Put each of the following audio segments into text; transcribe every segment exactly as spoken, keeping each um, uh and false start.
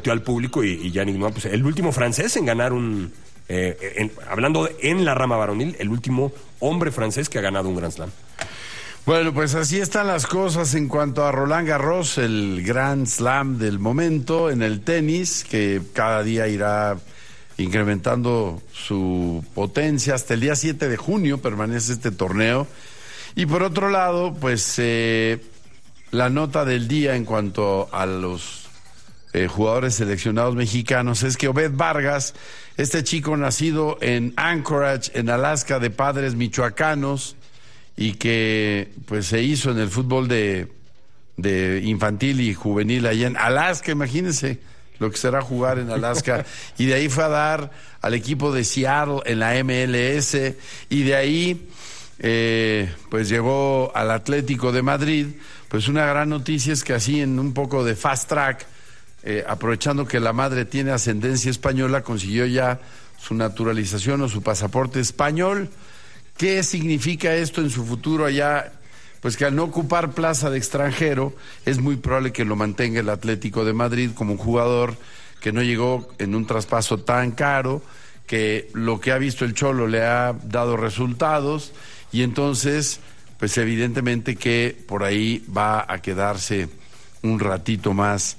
volteó al público y, y Yannick Noah, pues el último francés en ganar un... Eh, en, hablando de, en la rama varonil, el último hombre francés que ha ganado un Grand Slam. Bueno, pues así están las cosas en cuanto a Roland Garros, el Grand Slam del momento en el tenis, que cada día irá incrementando su potencia. Hasta el día siete de junio permanece este torneo. Y por otro lado, pues eh, la nota del día en cuanto a los eh, jugadores seleccionados mexicanos es que Obed Vargas, este chico nacido en Anchorage, en Alaska, de padres michoacanos, y que pues se hizo en el fútbol de, de infantil y juvenil allá en Alaska, imagínense lo que será jugar en Alaska, y de ahí fue a dar al equipo de Seattle en la M L S, y de ahí eh, pues llegó al Atlético de Madrid. Pues una gran noticia es que así en un poco de fast track, eh, aprovechando que la madre tiene ascendencia española, consiguió ya su naturalización o su pasaporte español. ¿Qué significa esto en su futuro allá? Pues que al no ocupar plaza de extranjero, es muy probable que lo mantenga el Atlético de Madrid como un jugador que no llegó en un traspaso tan caro, que lo que ha visto el Cholo le ha dado resultados, y entonces, pues evidentemente que por ahí va a quedarse un ratito más.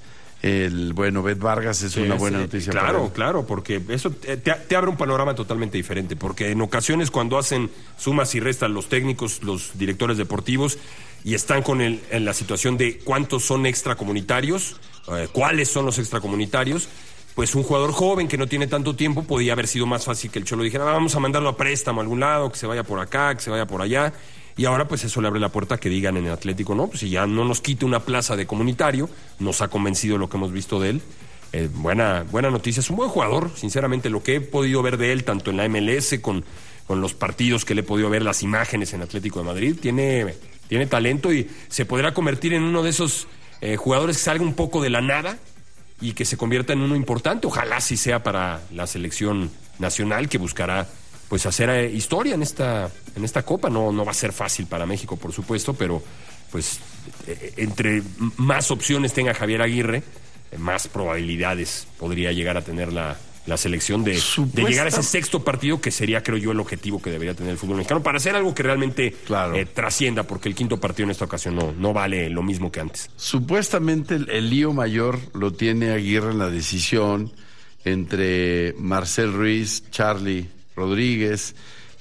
El bueno Obed Vargas es sí, una buena sí, noticia. Claro, para él. claro, porque eso te, te abre un panorama totalmente diferente, porque en ocasiones cuando hacen sumas y restas los técnicos, los directores deportivos, y están con el, en la situación de cuántos son extracomunitarios, eh, cuáles son los extracomunitarios, pues un jugador joven que no tiene tanto tiempo podía haber sido más fácil que el Cholo dijera, ah, vamos a mandarlo a préstamo a algún lado, que se vaya por acá, que se vaya por allá. Y ahora pues eso le abre la puerta a que digan en el Atlético, no, pues si ya no nos quite una plaza de comunitario, nos ha convencido lo que hemos visto de él. Eh, buena, buena noticia, es un buen jugador, sinceramente, lo que he podido ver de él, tanto en la M L S, con, con los partidos que le he podido ver, las imágenes en Atlético de Madrid, tiene, tiene talento y se podrá convertir en uno de esos eh, jugadores que salga un poco de la nada y que se convierta en uno importante, ojalá sí sea para la selección nacional que buscará pues hacer eh, historia en esta en esta Copa. No, no va a ser fácil para México, por supuesto, pero pues eh, entre más opciones tenga Javier Aguirre, eh, más probabilidades podría llegar a tener la, la selección de, de llegar a ese sexto partido, que sería, creo yo, el objetivo que debería tener el fútbol mexicano, para hacer algo que realmente claro. eh, trascienda, porque el quinto partido en esta ocasión no, no vale lo mismo que antes. Supuestamente el, el lío mayor lo tiene Aguirre en la decisión entre Marcel Ruiz, Charlie Rodríguez,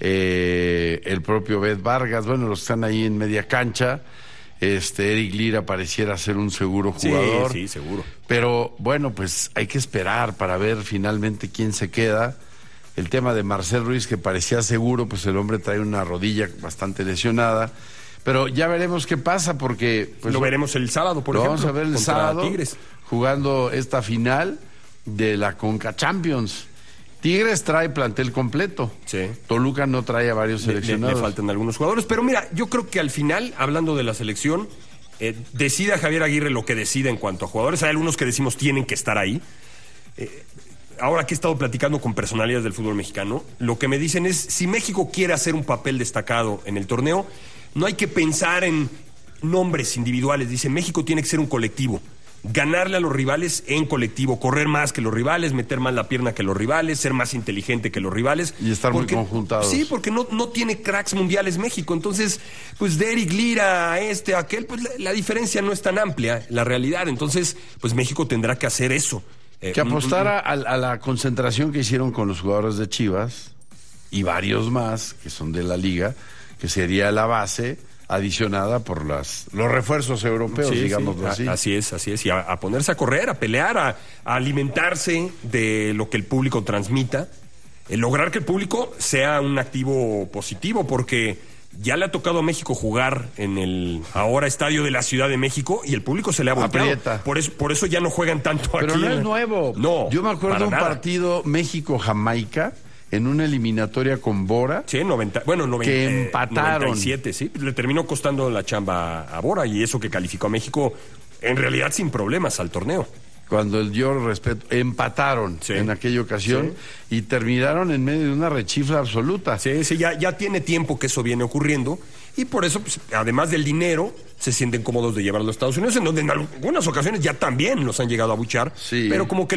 eh, el propio Obed Vargas, bueno, los que están ahí en media cancha. Este Eric Lira pareciera ser un seguro jugador. Sí, sí, seguro. Pero bueno, pues hay que esperar para ver finalmente quién se queda. El tema de Marcel Ruiz, que parecía seguro, pues el hombre trae una rodilla bastante lesionada. Pero ya veremos qué pasa, porque pues, lo veremos el sábado, por lo ejemplo. Vamos a ver el contra sábado Tigres, jugando esta final de la Conca Champions. Tigres trae plantel completo. Sí. Toluca no trae a varios seleccionados. Le, le, le faltan algunos jugadores. Pero mira, yo creo que al final, hablando de la selección, eh, decida Javier Aguirre lo que decida en cuanto a jugadores. Hay algunos que decimos tienen que estar ahí. Eh, ahora que he estado platicando con personalidades del fútbol mexicano, lo que me dicen es, si México quiere hacer un papel destacado en el torneo, no hay que pensar en nombres individuales. Dice, México tiene que ser un colectivo. Ganarle a los rivales en colectivo, correr más que los rivales, meter más la pierna que los rivales, ser más inteligente que los rivales. Y estar porque, muy conjuntados. Sí, porque no, no tiene cracks mundiales México. Entonces, pues de Eric Lira a este, a aquel, pues la, la diferencia no es tan amplia, la realidad. Entonces, pues México tendrá que hacer eso. Que eh, apostara a, a la concentración que hicieron con los jugadores de Chivas y varios más que son de la liga, que sería la base adicionada por las los refuerzos europeos, sí, digámoslo sí. así. A, así es, así es. Y a, a ponerse a correr, a pelear, a, a alimentarse de lo que el público transmita. El lograr que el público sea un activo positivo, porque ya le ha tocado a México jugar en el ahora estadio de la Ciudad de México y el público se le ha volteado. Aprieta. Por eso, por eso ya no juegan tanto Pero aquí. Pero no es nuevo. No. Yo me acuerdo de un nada. partido México-Jamaica en una eliminatoria con Bora. Sí, noventa, bueno, noventa, que empataron. noventa y siete, sí. Le terminó costando la chamba a Bora, y eso que calificó a México en realidad sin problemas al torneo. Cuando el yo respeto, empataron sí. en aquella ocasión sí. y terminaron en medio de una rechifla absoluta. Sí, sí, ya, ya tiene tiempo que eso viene ocurriendo, y por eso, pues, además del dinero, se sienten cómodos de llevarlo a los Estados Unidos, en donde en algunas ocasiones ya también los han llegado a abuchar, sí. pero como que